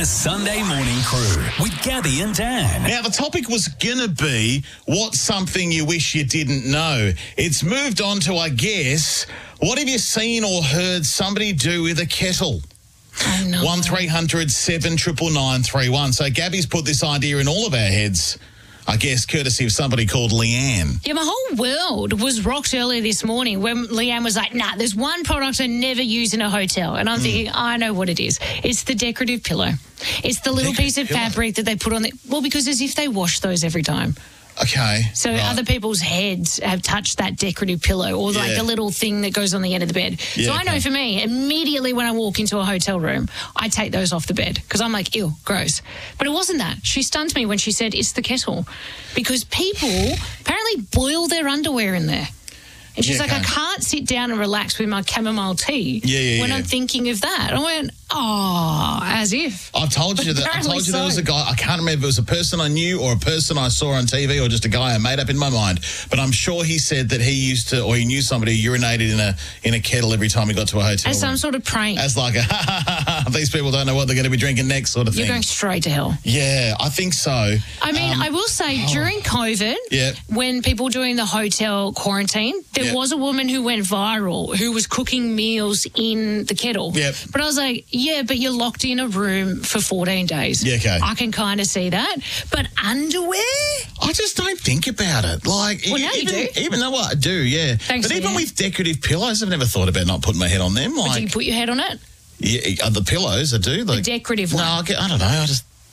Sunday Morning Crew with Gabby and Dan. Now, the topic was going to be what's something you wish you didn't know. It's moved on to, I guess, what have you seen or heard somebody do with a kettle? I know. 1300 799 So Gabby's put this idea in all of our heads, I guess, courtesy of somebody called Leanne. Yeah, my whole world was rocked earlier this morning when Leanne was like, nah, there's one product I never use in a hotel. And I'm thinking, I know what it is. It's the decorative pillow. It's the little piece of fabric that they put on well, because as if they wash those every time. Okay. So other people's heads have touched that decorative pillow or like the little thing that goes on the end of the bed. Yeah, so I know for me, immediately when I walk into a hotel room, I take those off the bed because I'm like, ew, gross. But it wasn't that. She stunned me when she said it's the kettle because people apparently boil their underwear in there. And she's like, I can't sit down and relax with my chamomile tea when I'm thinking of that. I went, as if. I've told you that. I told you there was a guy. I can't remember if it was a person I knew or a person I saw on TV or just a guy I made up in my mind. But I'm sure he said that he used to, or he knew somebody who urinated in a kettle every time he got to a hotel. As some sort of prank. As like these people don't know what they're going to be drinking next sort of thing. You're going straight to hell. Yeah, I think so. I mean, I will say during COVID, when people were doing the hotel quarantine, there was a woman who went viral who was cooking meals in the kettle. Yep. But I was like, yeah, but you're locked in a room for 14 days. Yeah, okay. I can kind of see that. But underwear? I just don't think about it. Like, well, now you do. Even though I do, yeah. Thanks, but even with decorative pillows, I've never thought about not putting my head on them. Like, but do you put your head on it? Yeah, the pillows, I do. Like, the decorative one? No, I don't know.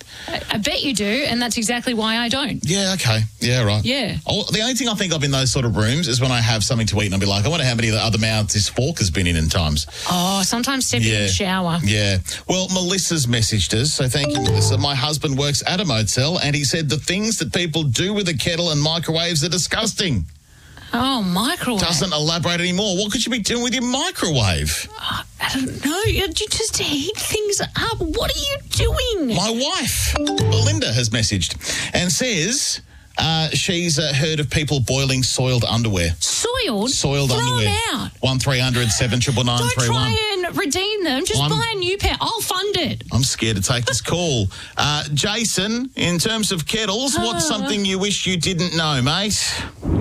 I bet you do, and that's exactly why I don't. Yeah, okay. Yeah, right. Yeah. Oh, the only thing I think of in those sort of rooms is when I have something to eat and I'll be like, I wonder how many other mouths this fork has been in times. Oh, sometimes stepping in the shower. Yeah. Well, Melissa's messaged us, so thank you, Melissa. My husband works at a motel and he said the things that people do with a kettle and microwaves are disgusting. Oh, microwave. Doesn't elaborate anymore. What could you be doing with your microwave? I don't know. You just heat things up. What are you doing? My wife, Belinda, has messaged and says she's heard of people boiling soiled underwear. Soiled? Soiled Throw underwear. them out. 1300 799 Don't try and redeem them. Just buy a new pair. I'll fund it. I'm scared to take this call. Jason, in terms of kettles, what's something you wish you didn't know, mate?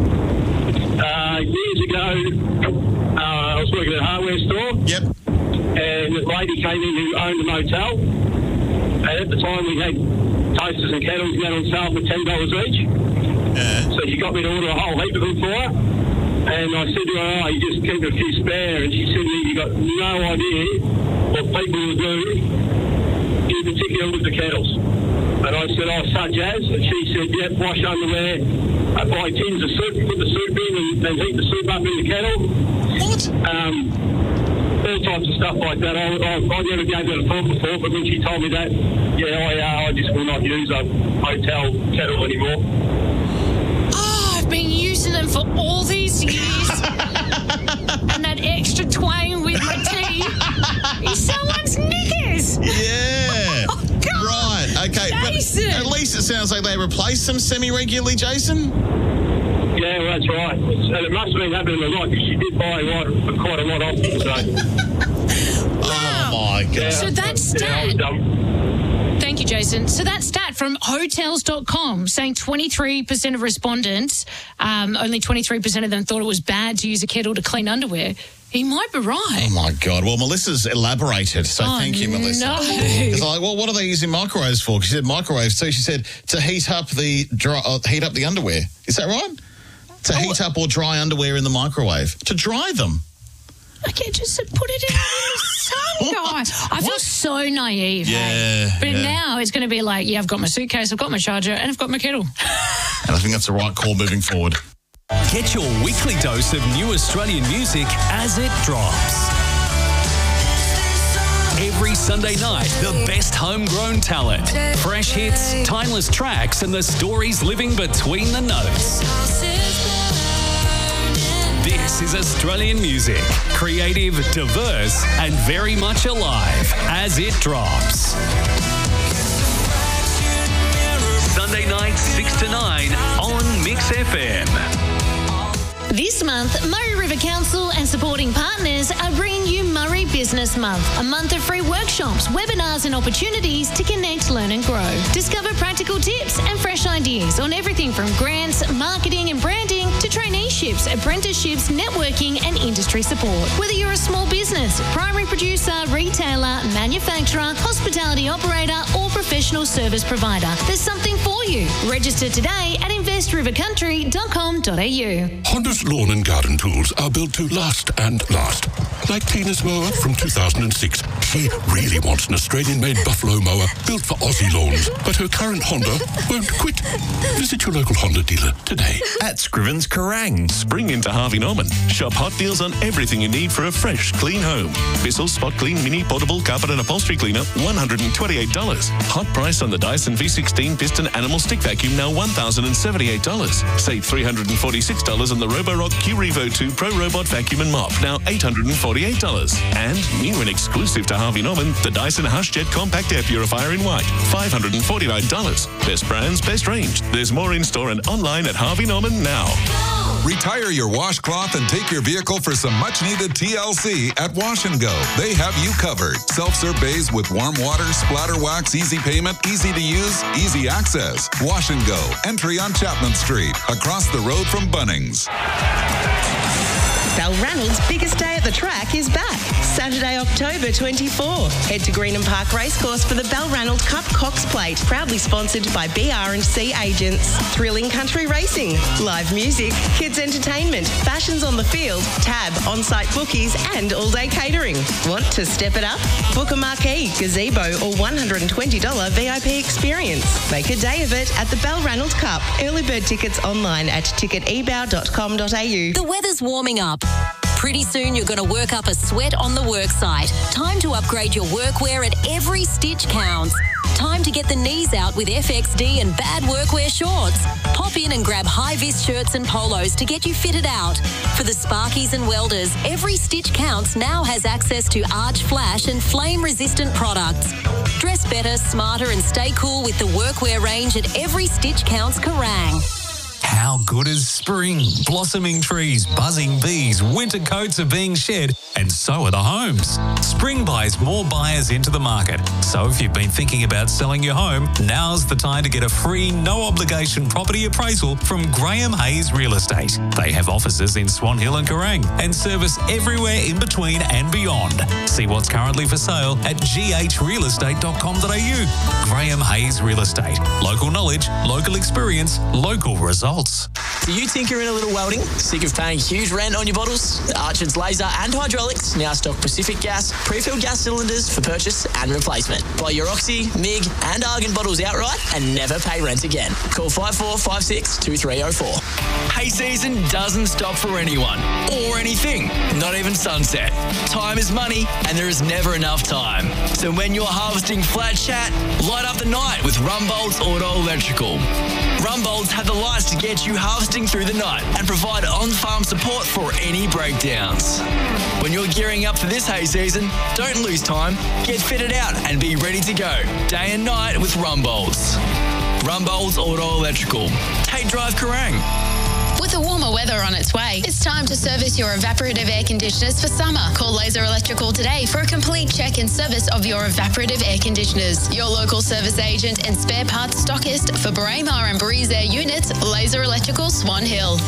Years ago, I was working at a hardware store. Yep. And a lady came in who owned a motel. And at the time, we had toasters and kettles out on sale for $10 each. Yeah. So she got me to order a whole heap of them for her. And I said to her, you just keep a few spare. And she said to me, you got no idea what people will do, in particular with the kettles. And I said, such as? And she said, wash underwear, buy tins of soup, put the soup in and heat the soup up in the kettle. What? All types of stuff like that. I never gave that a thought before, but when she told me that, I just will not use a hotel kettle anymore. Oh, I've been using them for all these years. And that extra twang with my tea is someone's knickers. Yeah. Oh, God. Right, okay. Jason. But at least it sounds like they replace them semi-regularly, Jason? Yeah, well, that's right. And it must have been happening a lot because she did buy quite a lot off me. So. Oh, my God. Yeah, So that stat... Thank you, Jason. So that stat from Hotels.com saying 23% of respondents, only 23% of them thought it was bad to use a kettle to clean underwear. He might be right. Oh, my God. Well, Melissa's elaborated, so thank you, Melissa. No. Because I'm like, well, what are they using microwaves for? She said microwaves too. She said to heat up the underwear. Is that right? To heat up or dry underwear in the microwave. To dry them. Okay, just put it in the sun, guys. I feel so naive. Yeah. But now it's going to be like, I've got my suitcase, I've got my charger, and I've got my kettle. And I think that's the right call moving forward. Get your weekly dose of new Australian music as it drops. Every Sunday night, the best homegrown talent, fresh hits, timeless tracks, and the stories living between the notes. This is Australian music, creative, diverse, and very much alive as it drops. Sunday night, 6 to 9 on Mix FM. This This month, Murray River Council and supporting partners are bringing you Murray Business Month, a month of free workshops, webinars and opportunities to connect, learn and grow. Discover practical tips and fresh ideas on everything from grants, marketing and branding to traineeships, apprenticeships, networking and industry support. Whether you're a small business, primary producer, retailer, manufacturer, hospitality operator or professional service provider, there's something for you. Register today at investrivercountry.com.au. Honda's lawn and garden tools are built to last and last. Like Tina's mower from 2006. She really wants an Australian-made Buffalo mower built for Aussie lawns, but her current Honda won't quit. Visit your local Honda dealer today. At Scrivens Kerrang, spring into Harvey Norman. Shop hot deals on everything you need for a fresh, clean home. Bissell Spot Clean Mini Portable Carpet and Upholstery Cleaner, $128. Hot price on the Dyson V16 Piston Animal Stick Vacuum, now $1,078. Save $346 on the Roborock Q-Revo 2 Pro Robot Vacuum and Mop, now $848. And new and exclusive to Harvey Norman, the Dyson HushJet Compact Air Purifier in white, $549. Best brands, best range. There's more in store and online at Harvey Norman now. Retire your washcloth and take your vehicle for some much-needed TLC at Wash & Go. They have you covered. Self-serve bays with warm water, splatter wax, easy payment, easy to use, easy access. Wash & Go. Entry on Chapman Street, across the road from Bunnings. Balranald's biggest day at the track is back. Saturday, October 24. Head to Greenham Park Racecourse for the Balranald Cup Cox Plate, proudly sponsored by BR&C Agents. Thrilling country racing, live music, kids entertainment, fashions on the field, tab, on-site bookies and all-day catering. Want to step it up? Book a marquee, gazebo or $120 VIP experience. Make a day of it at the Balranald Cup. Early bird tickets online at ticketeBow.com.au. The weather's warming up. Pretty soon you're going to work up a sweat on the work site. Time to upgrade your workwear at Every Stitch Counts. Time to get the knees out with FXD and bad workwear shorts. Pop in and grab high-vis shirts and polos to get you fitted out. For the sparkies and welders, Every Stitch Counts now has access to arch flash and flame-resistant products. Dress better, smarter and stay cool with the workwear range at Every Stitch Counts Kerrang. How good is spring? Blossoming trees, buzzing bees, winter coats are being shed, and so are the homes. Spring buys more buyers into the market. So if you've been thinking about selling your home, now's the time to get a free, no-obligation property appraisal from Graham Hayes Real Estate. They have offices in Swan Hill and Kerrang and service everywhere in between and beyond. See what's currently for sale at ghrealestate.com.au. Graham Hayes Real Estate. Local knowledge, local experience, local results. Do you tinker in a little welding? Sick of paying huge rent on your bottles? Archer's Laser and Hydraulics now stock Pacific Gas pre-filled gas cylinders for purchase and replacement. Buy your Oxy, MIG and Argon bottles outright and never pay rent again. Call 5456 2304. Hay season doesn't stop for anyone or anything, not even sunset. Time is money and there is never enough time. So when you're harvesting flat chat, light up the night with Rumbold's Auto Electrical. Rumbold's have the lights to get you harvesting through the night and provide on-farm support for any breakdowns. When you're gearing up for this hay season, don't lose time. Get fitted out and be ready to go day and night with Rumbold's. Rumbold's Auto Electrical. Tate Drive, Kerrang. With the warmer weather on its way, it's time to service your evaporative air conditioners for summer. Call Laser Electrical today for a complete check and service of your evaporative air conditioners. Your local service agent and spare parts stockist for Braemar and Breeze Air units, Laser Electrical, Swan Hill.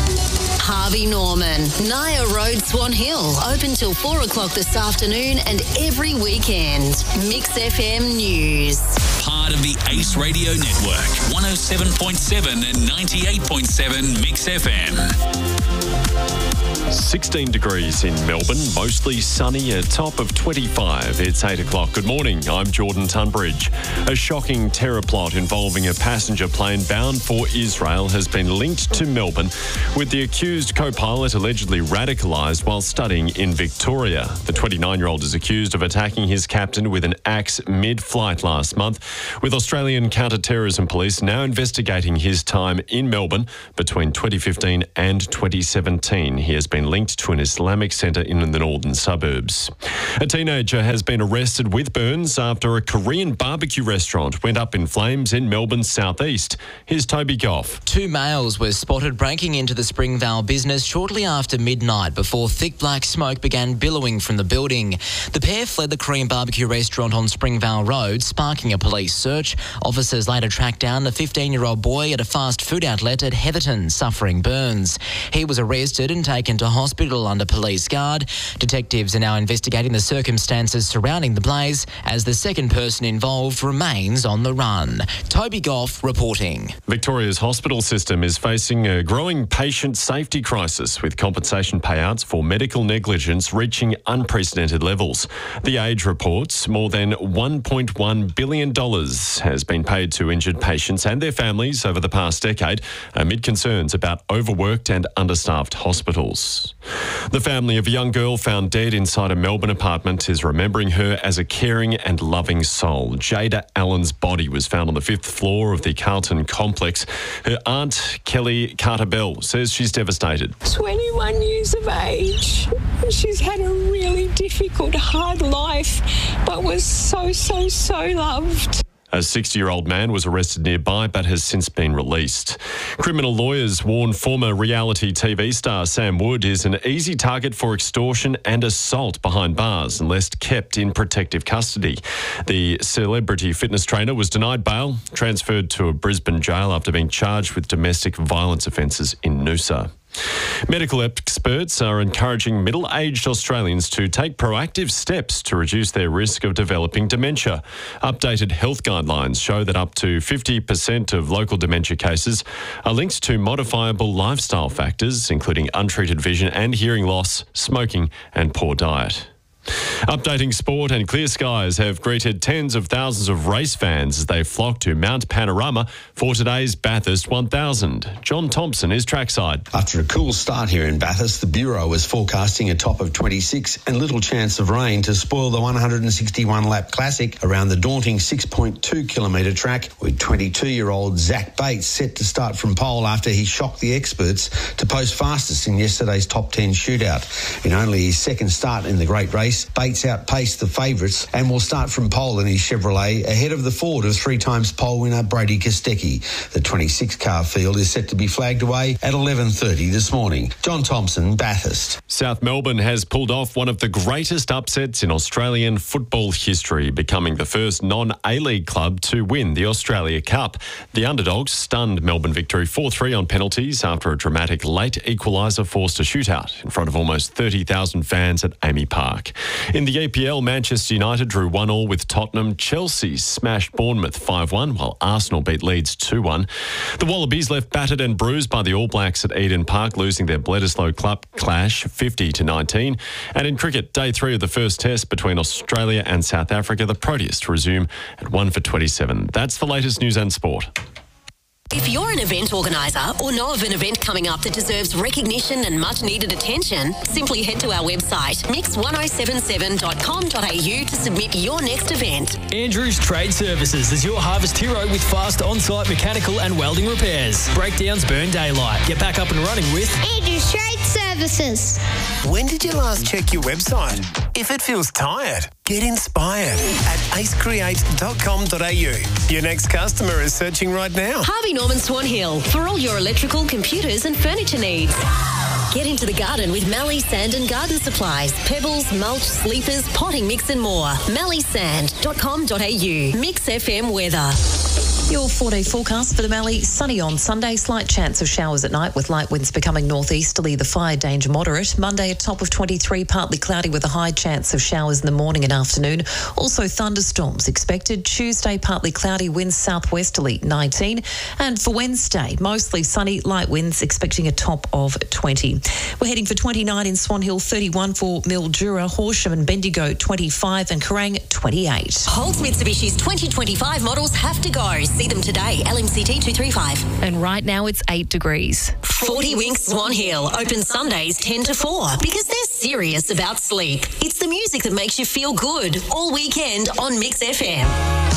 Harvey Norman, Naya Road, Swan Hill. Open till 4 o'clock this afternoon and every weekend. Mix FM News. Part of the Ace Radio Network. 107.7 and 98.7 Mix FM. 16 degrees in Melbourne, mostly sunny, a top of 25. It's 8 o'clock. Good morning, I'm Jordan Tunbridge. A shocking terror plot involving a passenger plane bound for Israel has been linked to Melbourne, with the accused co-pilot allegedly radicalised while studying in Victoria. The 29-year-old is accused of attacking his captain with an axe mid-flight last month, with Australian counter-terrorism police now investigating his time in Melbourne between 2015 and 2017. He has been been linked to an Islamic centre in the northern suburbs. A teenager has been arrested with burns after a Korean barbecue restaurant went up in flames in Melbourne's southeast. Here's Toby Goff. 2 males were spotted breaking into the Springvale business shortly after midnight before thick black smoke began billowing from the building. The pair fled the Korean barbecue restaurant on Springvale Road, sparking a police search. Officers later tracked down the 15-year-old boy at a fast food outlet at Heatherton, suffering burns. He was arrested and taken to hospital under police guard. Detectives are now investigating the circumstances surrounding the blaze as the second person involved remains on the run. Toby Goff reporting. Victoria's hospital system is facing a growing patient safety crisis, with compensation payouts for medical negligence reaching unprecedented levels. The Age reports more than $1.1 billion has been paid to injured patients and their families over the past decade, amid concerns about overworked and understaffed hospitals. The family of a young girl found dead inside a Melbourne apartment is remembering her as a caring and loving soul. Jada Allen's body was found on the 5th floor of the Carlton complex. Her aunt, Kelly Carter-Bell, says she's devastated. 21 years of age. She's had a really difficult, hard life, but was so loved. A 60-year-old man was arrested nearby but has since been released. Criminal lawyers warn former reality TV star Sam Wood is an easy target for extortion and assault behind bars unless kept in protective custody. The celebrity fitness trainer was denied bail, transferred to a Brisbane jail after being charged with domestic violence offences in Noosa. Medical experts are encouraging middle-aged Australians to take proactive steps to reduce their risk of developing dementia. Updated health guidelines show that up to 50% of local dementia cases are linked to modifiable lifestyle factors, including untreated vision and hearing loss, smoking and poor diet. Updating sport, and clear skies have greeted tens of thousands of race fans as they flock to Mount Panorama for today's Bathurst 1000. John Thompson is trackside. After a cool start here in Bathurst, the Bureau is forecasting a top of 26 and little chance of rain to spoil the 161-lap classic around the daunting 6.2-kilometre track, with 22-year-old Zach Bates set to start from pole after he shocked the experts to post fastest in yesterday's top 10 shootout. In only his second start in the great race, Bates outpaced the favourites and will start from pole in his Chevrolet ahead of the Ford of 3 times pole winner Brady Kostecki. The 26-car field is set to be flagged away at 11:30 this morning. John Thompson, Bathurst. South Melbourne has pulled off one of the greatest upsets in Australian football history, becoming the first non-A-League club to win the Australia Cup. The underdogs stunned Melbourne victory 4-3 on penalties after a dramatic late equaliser forced a shootout in front of almost 30,000 fans at Amy Park. In the EPL, Manchester United drew 1-1 with Tottenham. Chelsea smashed Bournemouth 5-1, while Arsenal beat Leeds 2-1. The Wallabies left battered and bruised by the All Blacks at Eden Park, losing their Bledisloe Club clash 50-19. And in cricket, day 3 of the first test between Australia and South Africa, the Proteas resume at 1 for 27. That's the latest news and sport. If you're an event organiser or know of an event coming up that deserves recognition and much needed attention, simply head to our website, mix1077.com.au to submit your next event. Andrews Trade Services is your harvest hero with fast on-site mechanical and welding repairs. Breakdowns burn daylight. Get back up and running with Andrews Trade Services. When did you last check your website? If it feels tired, get inspired at acecreate.com.au. Your next customer is searching right now. Harvey Norman Swan Hill for all your electrical, computers and furniture needs. Get into the garden with Mallee Sand and Garden Supplies. Pebbles, mulch, sleepers, potting mix and more. malleesand.com.au. Mix FM weather. Your 4-day forecast for the Mallee: sunny on Sunday, slight chance of showers at night with light winds becoming northeasterly, the fire danger moderate. Monday, a top of 23, partly cloudy with a high chance of showers in the morning and afternoon. Also thunderstorms expected. Tuesday, partly cloudy, winds southwesterly, 19. And for Wednesday, mostly sunny, light winds, expecting a top of 20. We're heading for 29 in Swan Hill, 31 for Mildura, Horsham and Bendigo, 25 and Kerrang, 28. Holtz Mitsubishi's 2025 models have to go. See them today, LMCT 235. And right now it's 8 degrees. 40 Winks Swan Hill, open Sundays 10 to 4 because they're serious about sleep. It's the music that makes you feel good all weekend on Mix FM.